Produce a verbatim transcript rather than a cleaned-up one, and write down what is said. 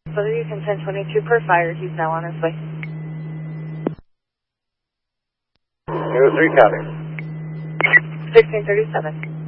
So you can ten twenty-two per fire. He's now on his way. zero three counting. sixteen thirty-seven.